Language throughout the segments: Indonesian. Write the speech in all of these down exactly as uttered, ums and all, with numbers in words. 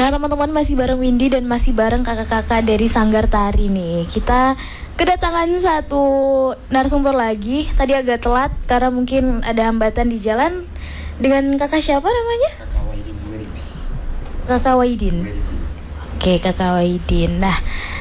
Nah teman-teman, masih bareng Windy dan masih bareng kakak-kakak dari Sanggar Tari nih. Kita kedatangan satu narasumber lagi. Tadi agak telat karena mungkin ada hambatan di jalan. Dengan kakak siapa namanya? Kakak Wahidin Werip. Kakak Wahidin. Oke, kakak Wahidin. Nah,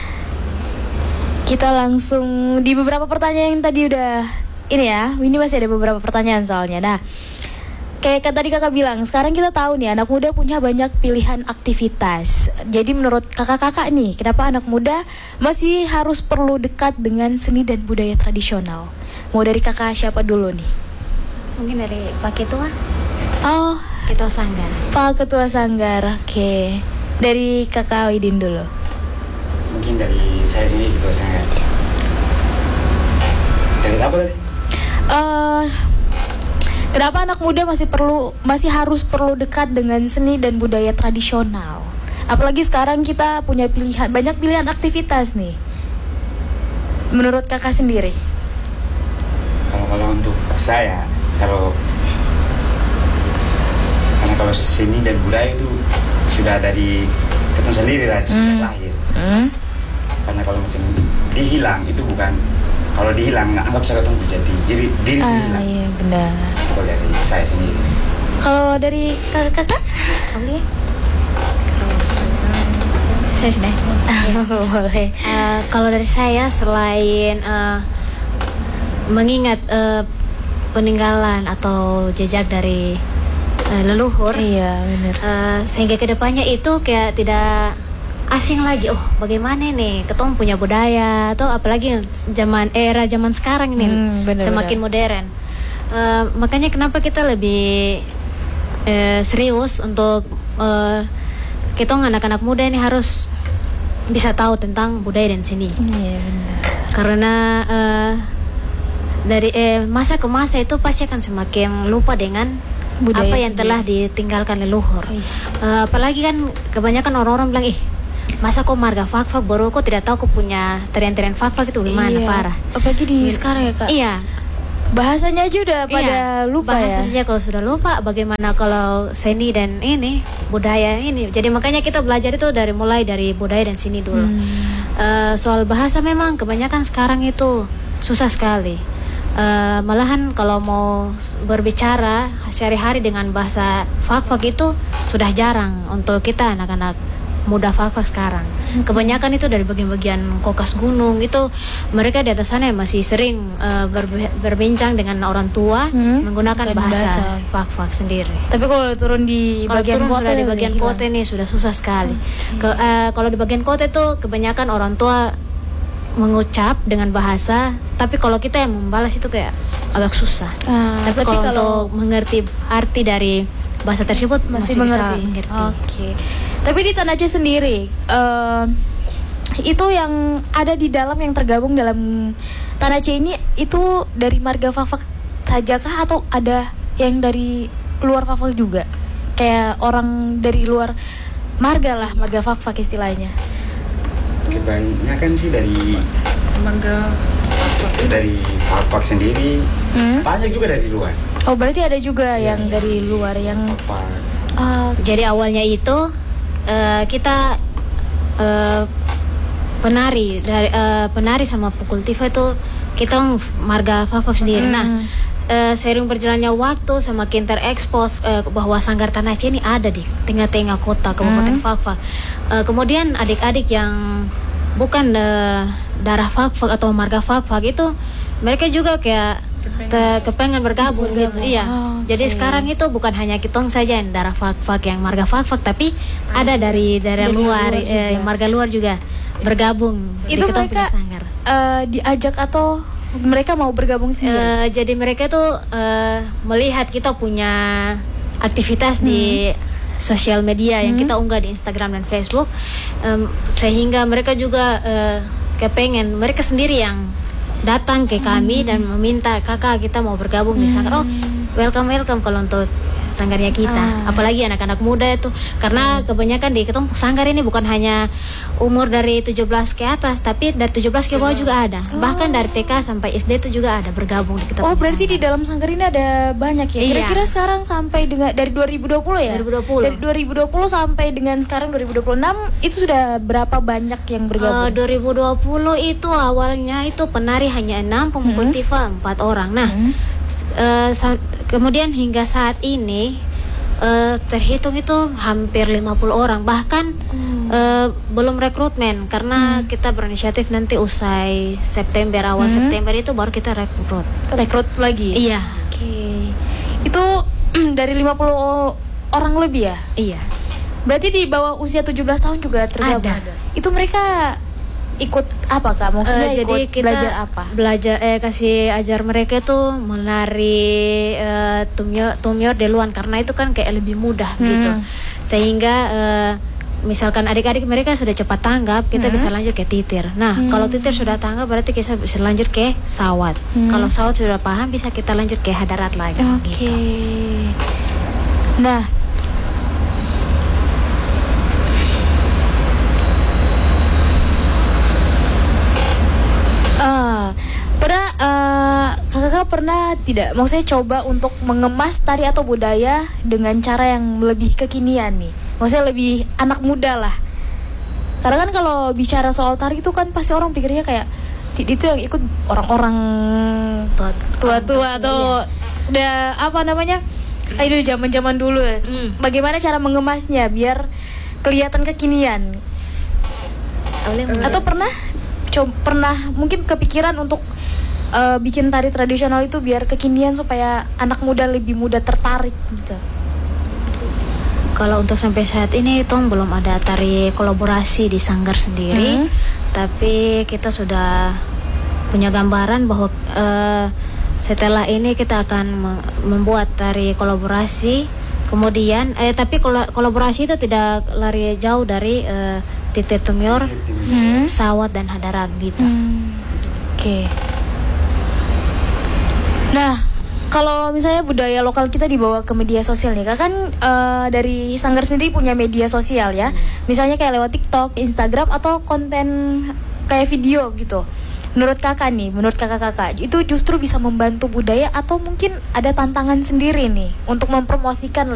kita langsung di beberapa pertanyaan yang tadi udah ini ya. Windy masih ada beberapa pertanyaan soalnya. Nah, kayak tadi kakak bilang, sekarang kita tahu nih anak muda punya banyak pilihan aktivitas. Jadi menurut kakak-kakak nih, kenapa anak muda masih harus perlu dekat dengan seni dan budaya tradisional? Mau dari kakak siapa dulu nih? Mungkin dari Pak Ketua. Oh, Ketua Sanggar. Pak Ketua Sanggar. Oke. Dari kakak Widin dulu. Mungkin dari saya sendiri Ketua Sanggar. Dari apa tadi? Uh, Kenapa anak muda masih perlu masih harus perlu dekat dengan seni dan budaya tradisional? Apalagi sekarang kita punya pilihan banyak pilihan aktivitas nih. Menurut kakak sendiri? Kalau kalau untuk saya, kalau karena kalau seni dan budaya itu sudah dari ketemu sendiri lah sejak Hmm. lahir. Hmm? Karena kalau macam dihilang itu bukan, kalau dihilang nggak anggap saya ketemu jadi diri diri Ah, dihilang. iya benar. Kalau dari saya sendiri. Kalau dari kakak-kakak? Boleh? Kalau saya, saya sudah. Boleh. Uh, kalau dari saya selain uh, mengingat uh, peninggalan atau jejak dari uh, leluhur, Iya benar. uh, sehingga kedepannya itu kayak tidak asing lagi. Oh, bagaimana nih? Ketemu punya budaya atau apalagi zaman era zaman sekarang ini Hmm, benar, semakin benar. modern. Uh, makanya kenapa kita lebih uh, serius untuk uh, kita anak-anak muda ini harus bisa tahu tentang budaya dan seni. Iya benar. Karena uh, dari eh, masa ke masa itu pasti akan semakin lupa dengan Budaya apa yang sendiri. telah ditinggalkan leluhur. Iya. Uh, apalagi kan kebanyakan orang-orang bilang, ih masa kok marga fak-fak baru kok tidak tahu kok punya tarian-tarian fak-fak itu gimana, Iya. parah. Apalagi di sekarang ya kak. Iya. Bahasanya aja udah pada Iya, lupa bahasa ya. saja kalau sudah lupa, bagaimana kalau seni dan ini budaya ini. Jadi makanya kita belajar itu dari mulai dari budaya dan seni dulu. Hmm. Uh, soal bahasa memang kebanyakan sekarang itu susah sekali. Uh, malahan kalau mau berbicara sehari-hari dengan bahasa fak-fak itu sudah jarang untuk kita anak-anak muda fak-fak sekarang. Kebanyakan itu dari bagian-bagian kokas gunung itu, mereka di atas sana masih sering uh, berbe- berbincang dengan orang tua Hmm, menggunakan bukan bahasa bahasa. fak-fak sendiri. Tapi kalau turun di Kalau bagian turun kota sudah di udah bagian hilang. kota ini sudah susah sekali. Ke- uh, kalau di bagian kota itu kebanyakan orang tua mengucap dengan bahasa, tapi kalau kita yang membalas itu kayak agak susah. Ah, tapi, kalau, untuk mengerti arti dari bahasa tersebut masih, masih, mengerti. bisa mengerti. Oke. Tapi di Tanah Aceh sendiri, eh, itu yang ada di dalam yang tergabung dalam Tanah Aceh ini itu dari marga fak-fak saja kah atau ada yang dari luar fak-fak juga? Kayak orang dari luar marga lah, marga fak-fak istilahnya. Kebanyakan sih dari Mangga dari fak-fak sendiri, Hmm? banyak juga dari luar. Oh berarti ada juga Iya, yang iya. dari luar yang Fak-fak. ah, Jadi awalnya itu eh, kita eh, penari dari eh, penari sama pukul tifa itu kita marga fak-fak sendiri. Hmm. Nah, eh, seiring berjalannya waktu semakin terekspos eh, bahwa Sanggar Tanah Aceh ini ada di tengah-tengah kota Kabupaten Hmm. Fak-Fak. Eh, kemudian adik-adik yang bukan eh, darah Fak-Fak atau marga Fak-Fak itu mereka juga kayak te- kepengen bergabung, gitu. Iya. Oh, Jadi oke. sekarang itu bukan hanya kitong saja yang darah Fak-Fak yang marga Fak-Fak, tapi ada dari dari Dari luar, luar eh, juga. marga luar juga bergabung. Itu di kitong mereka punya Sanggar. eh, diajak atau mereka mau bergabung sendiri? Eh, jadi mereka tuh eh, melihat kita punya aktivitas di sosial media yang Hmm. kita unggah di Instagram dan Facebook, em, sehingga mereka juga eh, kepengen mereka sendiri yang datang ke kami dan meminta, kakak kita mau bergabung di Sanggar. Oh, welcome welcome kalau untuk sanggarnya kita. Ah. Apalagi anak-anak muda itu, karena kebanyakan di ketemu sanggar ini bukan hanya umur dari tujuh belas ke atas, tapi dari tujuh belas ke bawah juga ada. Bahkan dari T K sampai S D itu juga ada bergabung di kita. Oh, punya berarti di sanggar. dalam sanggar ini ada banyak ya. Iya. Kira-kira sekarang sampai dengan dari dua ribu dua puluh ya? dua ribu dua puluh. Dari dua ribu dua puluh sampai dengan sekarang dua ribu dua puluh enam itu sudah berapa banyak yang Eh, bergabung? dua ribu dua puluh itu awalnya itu penari hanya enam, pemukul tifa empat orang. Nah, Hmm. s- eh, sa- kemudian hingga saat ini eh, terhitung itu hampir lima puluh orang. Bahkan eh, belum rekrutmen karena kita berinisiatif nanti usai September, awal September itu baru kita rekrut. Rekrut lagi? Iya. Oke. Itu dari lima puluh orang lebih ya? Iya. Berarti di bawah usia tujuh belas tahun juga tergabung? Ada. Itu mereka ikut apa Kak? Maksudnya Eh, jadi ikut kita belajar apa? Belajar eh kasih ajar mereka tuh menari eh, tumyor tumyor deluan, karena itu kan kayak lebih mudah gitu. Sehingga eh, misalkan adik-adik mereka sudah cepat tanggap, kita bisa lanjut ke titir. Nah, kalau titir sudah tanggap berarti kita bisa lanjut ke sawat. Kalau sawat sudah paham bisa kita lanjut ke hadarat lagi Oke. gitu. Nah, ah, pernah eh, kakak pernah tidak, maksudnya coba untuk mengemas tari atau budaya dengan cara yang lebih kekinian nih, maksudnya lebih anak muda lah. Karena kan kalau bicara soal tari itu kan pasti orang pikirnya kayak "Ti- itu yang ikut orang-orang Tua- tua-tua atau udah apa namanya, aduh zaman-zaman dulu. Mm. Bagaimana cara mengemasnya biar kelihatan kekinian? Atau pernah co- pernah mungkin kepikiran untuk eh, bikin tari tradisional itu biar kekinian supaya anak muda lebih mudah tertarik gitu? Kalau untuk sampai saat ini Tom belum ada tari kolaborasi di sanggar sendiri, Hmm. tapi kita sudah punya gambaran bahwa eh, setelah ini kita akan me- membuat tari kolaborasi. Kemudian, eh tapi kol- kolaborasi itu tidak lari jauh dari eh, titir tumyor, Hmm. sawat dan hadarat gitu. Oke. Nah, kalau misalnya budaya lokal kita dibawa ke media sosial nih, Kak, kan eh, dari sanggar sendiri punya media sosial ya. Misalnya kayak lewat TikTok, Instagram atau konten kayak video gitu. Menurut kakak nih, menurut kakak-kakak itu justru bisa membantu budaya atau mungkin ada tantangan sendiri nih untuk mempromosikan